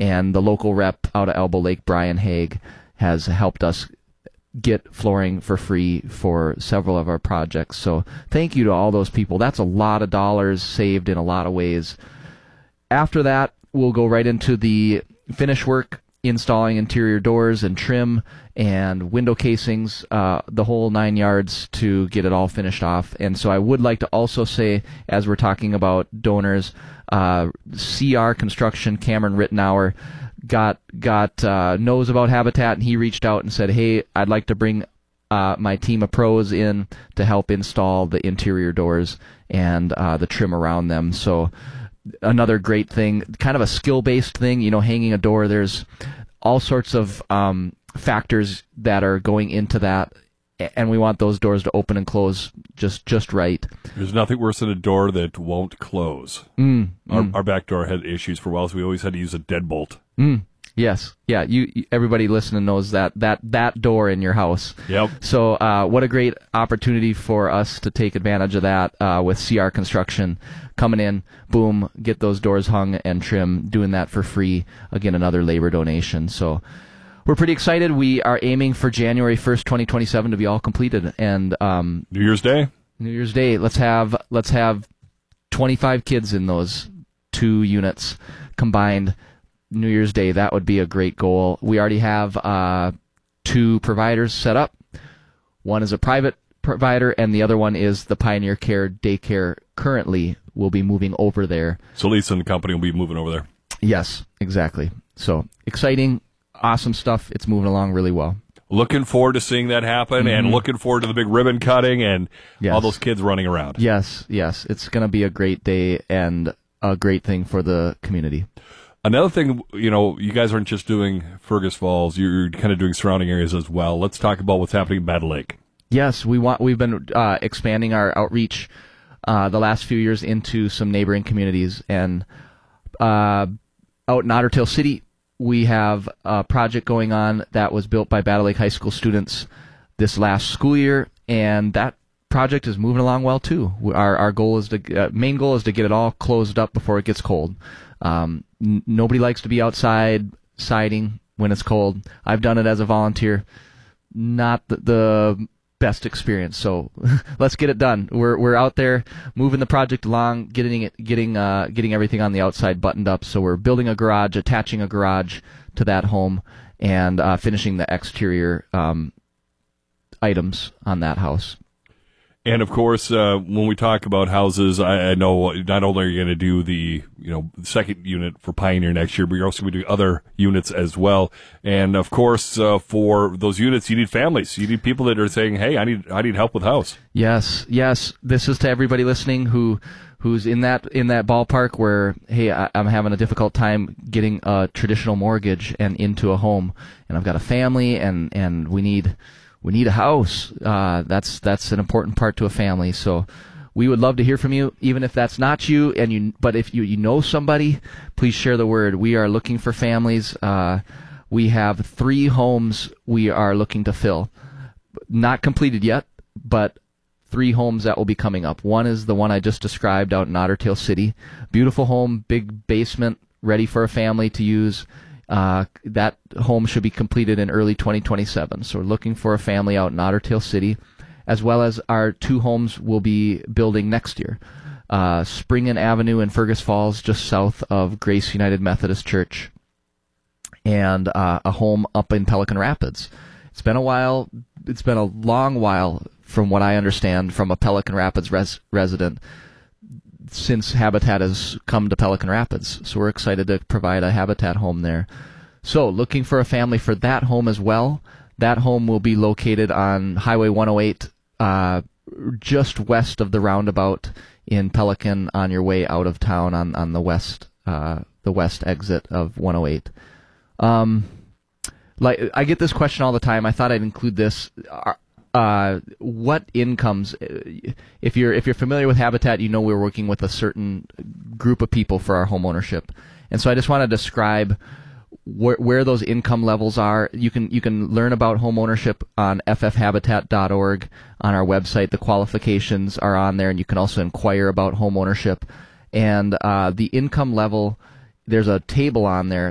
and the local rep out of Elbow Lake, Brian Haig, has helped us get flooring for free for several of our projects. So thank you to all those people. That's a lot of dollars saved in a lot of ways. After that, we'll go right into the finish work, installing interior doors and trim and window casings, the whole 9 yards to get it all finished off. And so I would like to also say, as we're talking about donors, CR Construction, Cameron Rittenauer, knows about Habitat, and he reached out and said, hey, I'd like to bring my team of pros in to help install the interior doors and the trim around them. So another great thing, kind of a skill-based thing, hanging a door, there's all sorts of factors that are going into that, and we want those doors to open and close just right. There's nothing worse than a door that won't close. Our back door had issues for a while, so we always had to use a deadbolt. Yes. Yeah, everybody listening knows that door in your house. Yep. So what a great opportunity for us to take advantage of that with CR Construction coming in, boom, get those doors hung and trim, doing that for free. Again, another labor donation. So we're pretty excited. We are aiming for January 1st, 2027 to be all completed. And New Year's Day? New Year's Day. Let's have 25 kids in those 2 units combined. New Year's Day, that would be a great goal. We already have 2 providers set up. One is a private provider, and the other one is the Pioneer Care Daycare. Currently, will be moving over there. So Lisa and the company will be moving over there. Yes, exactly. So exciting, awesome stuff. It's moving along really well. Looking forward to seeing that happen, and looking forward to the big ribbon cutting and all those kids running around. Yes. It's going to be a great day and a great thing for the community. Another thing, you guys aren't just doing Fergus Falls, you're kind of doing surrounding areas as well. Let's talk about what's happening in Battle Lake. Yes, we've been expanding our outreach the last few years into some neighboring communities. And out in Otter Tail City, we have a project going on that was built by Battle Lake High School students this last school year, and that project is moving along well too. Our goal is main goal is to get it all closed up before it gets cold. Nobody likes to be outside siding when it's cold. I've done it as a volunteer. Not the best experience. So let's get it done. We're out there moving the project along, getting everything on the outside buttoned up. So we're building a garage, attaching a garage to that home, and finishing the exterior items on that house. And of course, when we talk about houses, I know not only are you going to do the second unit for Pioneer next year, but you're also going to do other units as well. And of course, for those units, you need families. You need people that are saying, "Hey, I need help with house." Yes. This is to everybody listening who's in that ballpark where, hey, I'm having a difficult time getting a traditional mortgage and into a home, and I've got a family, and we need a house. That's an important part to a family. So we would love to hear from you, even if that's not you. But if you know somebody, please share the word. We are looking for families. We have 3 homes we are looking to fill. Not completed yet, but 3 homes that will be coming up. One is the one I just described out in Otter Tail City. Beautiful home, big basement, ready for a family to use. That home should be completed in early 2027. So we're looking for a family out in Otter Tail City, as well as our 2 homes we'll be building next year. Springen Avenue in Fergus Falls, just south of Grace United Methodist Church, and a home up in Pelican Rapids. It's been a while. It's been a long while, from what I understand, from a Pelican Rapids resident, since Habitat has come to Pelican Rapids. So we're excited to provide a Habitat home there. So looking for a family for that home as well. That home will be located on Highway 108, just west of the roundabout in Pelican, on your way out of town on the west exit of 108. I get this question all the time. I thought I'd include this. What incomes, if you're familiar with Habitat, we're working with a certain group of people for our home ownership. And so I just want to describe where those income levels are. You can learn about home ownership on ffhabitat.org on our website. The qualifications are on there, and you can also inquire about home ownership. And the income level, there's a table on there